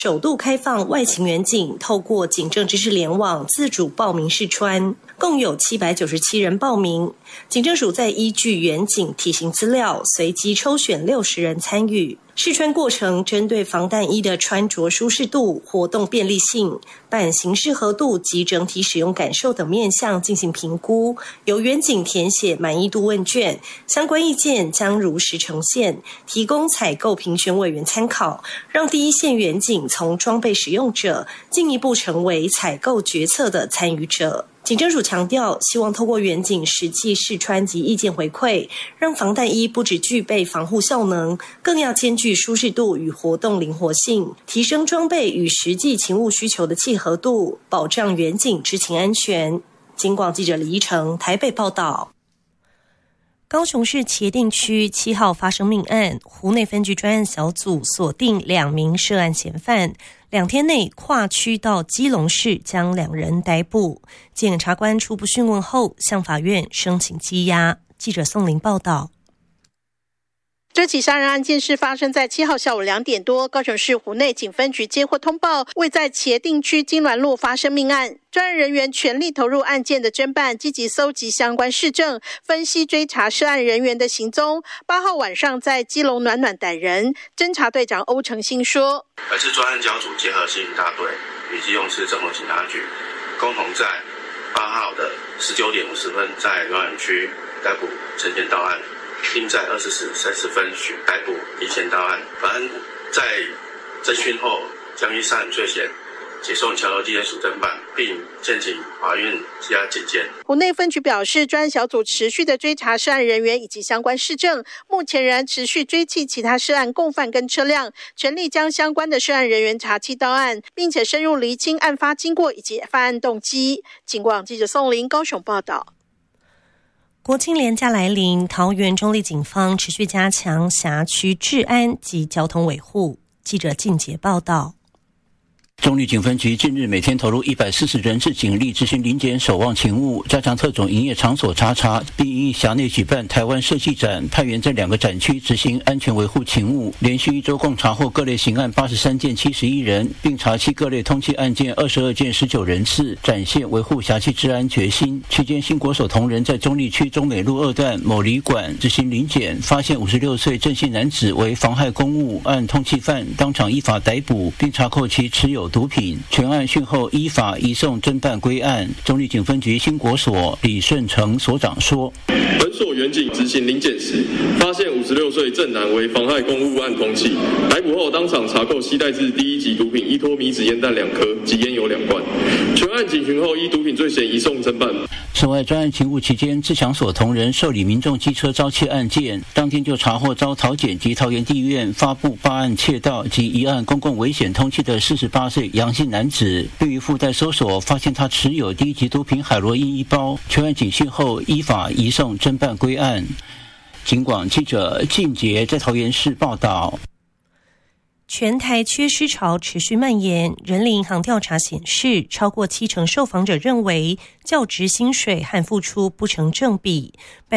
首度开放外勤员警透过警政知识联网自主报名试穿，共有797人报名。警政署再依据员警体型资料，随机抽选60人参与。试穿过程针对防弹衣的穿着舒适度、活动便利性、版型适合度及整体使用感受等面向进行评估，由员警填写满意度问卷，相关意见将如实呈现，提供采购评选委员参考，让第一线员警从装备使用者进一步成为采购决策的参与者。警政署强调，希望透过员警实际试穿及意见回馈，让防弹衣不只具备防护效能，更要兼具舒适度与活动灵活性，提升装备与实际勤务需求的契合度，保障员警执勤安全。警广记者李依成台北报道。高雄市茄萣区7号发生命案，湖内分局专案小组锁定2名涉案嫌犯，2天内跨区到基隆市将2人逮捕。检察官初步讯问后，向法院申请羁押。记者宋玲报道。 这起杀人案件是发生在7号下午2点多，高雄市湖内警分局接获通报，位在茄萣区金銮路发生命案。专案人员全力投入案件的侦办，积极搜集相关事证，分析追查涉案人员的行踪。8号晚上在基隆暖暖逮人，侦查队长欧成兴说：“ 本次专案小组结合刑警大队与基隆市政府警察局，共同在8号的19点50分在暖暖区逮捕陈贤到案。”并在20时30分逮捕李贤到案。本案在侦讯后，将依涉案罪嫌解送桥头地检署侦办，并建请法院羁押检监。 湖内分局表示，专案小组持续的追查涉案人员以及相关事证，目前仍持续追缉其他涉案共犯跟车辆，全力将相关的涉案人员查缉到案，并且深入厘清案发经过以及犯案动机。警广记者宋玲高雄报道。 国庆连假来临，桃园中壢警方持续加强辖区治安及交通维护。记者靳杰报道。 中壢警分局近日每天投入140人次警力执行临检守望勤务，加强特种营业场所查，并因辖内举办台湾设计展，派员在2个展区执行安全维护勤务。连续1周共查获各类刑案83件71人，并查缉各类通缉案件22件19人次，展现维护辖区治安决心。期间，新国手同仁在中壢区中美路2段某旅馆执行临检，发现56岁郑姓男子为妨害公务案通缉犯，当场依法逮捕，并查扣其持有毒品。全案讯后依法移送侦办归案。中壢警分局新国所李顺成所长说：“ 本所员警执行临检时，发现56岁郑男为妨害公务案通缉，逮捕后当场查扣携带至第1级毒品1托米纸烟弹2颗及烟油2罐。全案警询后，依毒品罪嫌移送侦办。” 此外，专案勤务期间，自强所同仁受理民众机车遭窃案件，当天就查获遭桃检及桃园地院发布8案窃盗及1案公共危险通缉的48岁杨姓男子，对于附带搜索，发现他持有第1级毒品海洛因1包，全案警讯后依法移送侦办归案。警广记者靳杰在桃园市报道。 全台缺师潮持续蔓延，人力银行调查显示，超过70%受访者认为教职薪水和付出不成正比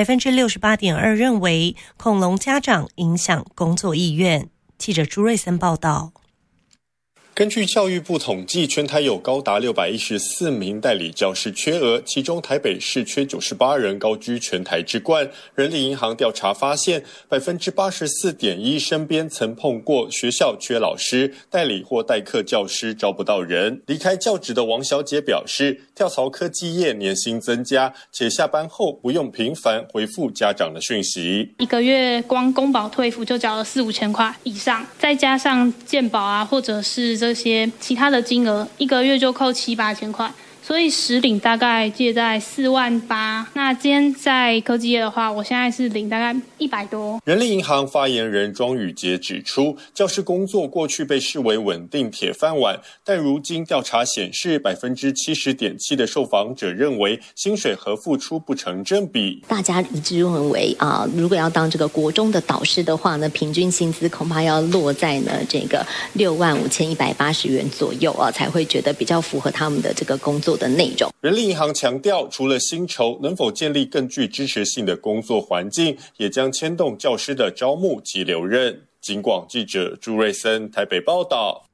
，68.2%认为恐龙家长影响工作意愿。记者朱瑞森报道。 根据教育部统计，全台有高达614名代理教师缺额，其中台北市缺98人，高居全台之冠。人力银行调查发现，84.1%身边曾碰过学校缺老师，代理或代课教师招不到人。离开教职的王小姐表示，跳槽科技业年薪增加，且下班后不用频繁回复家长的讯息。 1个月光公保退抚就交了4-5千块以上，再加上健保啊，或者是这些其他的金额，1个月就扣7-8千块，所以实领大概介在48000。那今天在科技业的话，我现在是领大概100多。 人力银行发言人庄宇杰指出，教师工作过去被视为稳定铁饭碗，但如今调查显示，70.7%的受访者认为薪水和付出不成正比。 大家一致认为如果要当这个国中的导师的话呢，平均薪资恐怕要落在呢这个65180元左右才会觉得比较符合他们的这个工作的内容。 人力银行强调，除了薪酬，能否建立更具支持性的工作环境，也将牵动教师的招募及留任。警广记者朱瑞森台北报道。